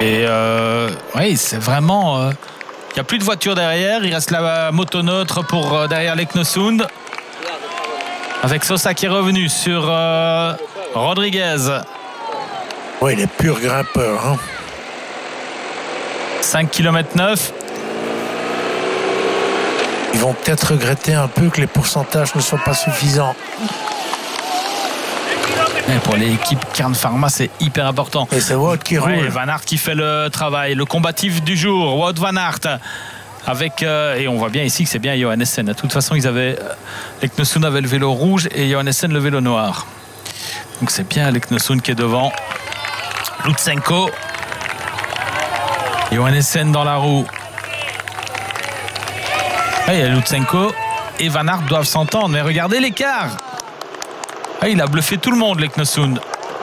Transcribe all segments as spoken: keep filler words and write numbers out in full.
Et euh, oui, c'est vraiment... Il euh, n'y a plus de voiture derrière. Il reste la moto neutre pour euh, derrière l'Eknosund. Avec Sosa qui est revenu sur euh, Rodriguez. Oui, il est pur grimpeur. Hein. cinq kilomètres neuf. Ils vont peut-être regretter un peu que les pourcentages ne soient pas suffisants. Et pour l'équipe Kern Pharma, c'est hyper important. Et c'est Wout qui roule. Ouais, Van Aert qui fait le travail. Le combatif du jour, Wout Van Aert. Avec, euh, et on voit bien ici que c'est bien Johannessen. De toute façon, ils avaient, l'Eknosund avait le vélo rouge et Johannessen le vélo noir. Donc c'est bien l'Eknosund qui est devant. Lutsenko. Johannessen dans la roue. Et Lutsenko et Van Aert doivent s'entendre. Mais regardez l'écart. Ah, il a bluffé tout le monde, l'Eknosund.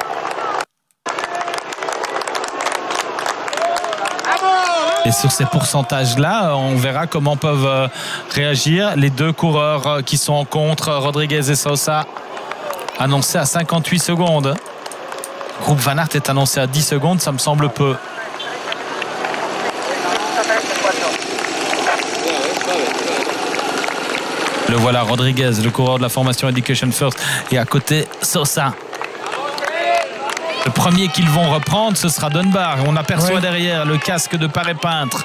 Et sur ces pourcentages-là, on verra comment peuvent réagir les deux coureurs qui sont en contre, Rodriguez et Sosa, annoncés à cinquante-huit secondes. Le groupe Van Aert est annoncé à dix secondes, ça me semble peu. Le voilà, Rodriguez, le coureur de la formation Education First, et à côté Sosa. Le premier qu'ils vont reprendre, ce sera Dunbar. On aperçoit ouais. derrière le casque de Paré Peintre.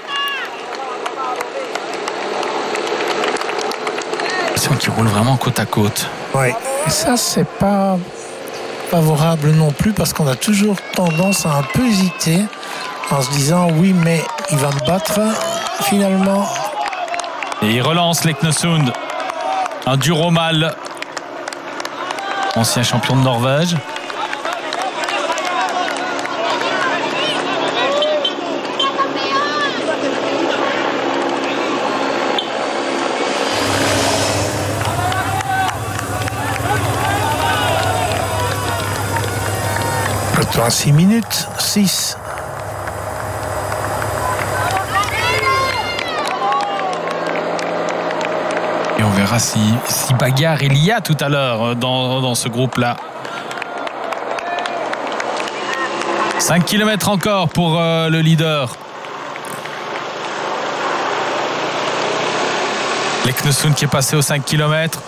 L'impression qu'ils roulent vraiment côte à côte. Oui, et ça, c'est pas favorable non plus parce qu'on a toujours tendance à un peu hésiter en se disant oui, mais il va me battre finalement. Et il relance l'Eknosund. Un Duromal, ancien champion de Norvège. À six minutes, six. Et on verra si, si bagarre il y a tout à l'heure dans, dans ce groupe-là. cinq kilomètres encore pour euh, le leader. L'Eknosund qui est passé aux cinq kilomètres.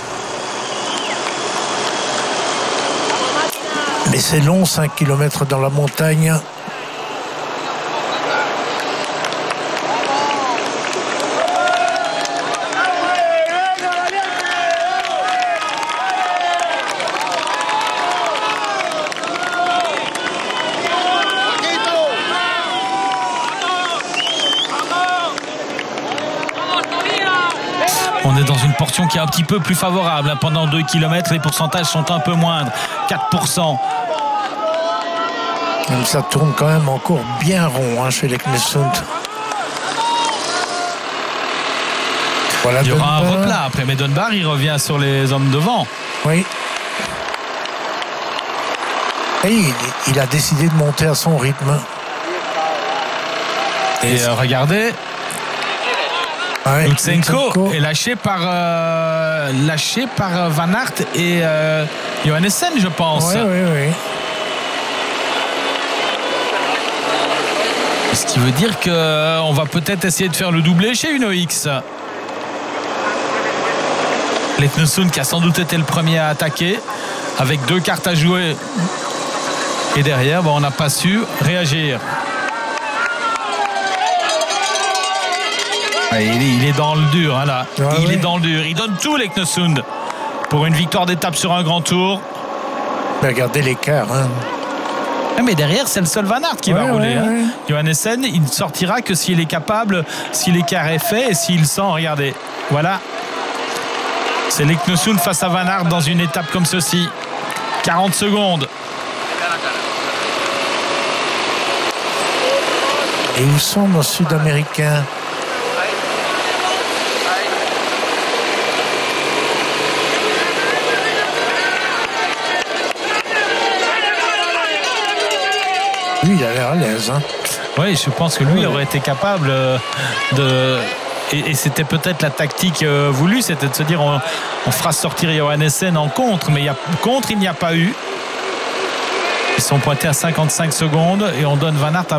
Mais c'est long, cinq kilomètres dans la montagne. On est dans une portion qui est un petit peu plus favorable. Pendant deux kilomètres, les pourcentages sont un peu moindres. quatre pour cent. Ça tourne quand même encore bien rond hein, chez l'Eknosund. Voilà, il y aura Dunbar. Un replat après, mais Dunbar il revient sur les hommes devant. Oui. Et il, il a décidé de monter à son rythme. Et, Et euh, regardez, ouais, Lutsenko est lâché par euh, lâché par Van Aert et euh, Johannessen, je pense. Oui, oui, oui. Ce qui veut dire qu'on euh, va peut-être essayer de faire le doublé chez Uno X. L'Eknosund qui a sans doute été le premier à attaquer avec deux cartes à jouer. Et derrière, bon, on n'a pas su réagir. Ouais, il, est, il est dans le dur, hein, là. Ah, il oui. est dans le dur. Il donne tout, l'Eknosund, pour une victoire d'étape sur un grand tour. Regardez l'écart, hein. Mais derrière, c'est le seul Van Aert qui ouais, va rouler. Ouais, hein. ouais. Johannessen, il ne sortira que s'il est capable, si l'écart est fait et s'il sent. Regardez, voilà. C'est l'Eknosund face à Van Aert dans une étape comme ceci. quarante secondes. Et où sont nos Sud-Américains? Lui, il a l'air à l'aise. Hein. Oui, je pense que lui aurait été capable de... Et, et c'était peut-être la tactique euh, voulue, c'était de se dire on, on fera sortir Johannessen en contre, mais il y a, contre, il n'y a pas eu. Ils sont pointés à cinquante-cinq secondes et on donne Van Aert à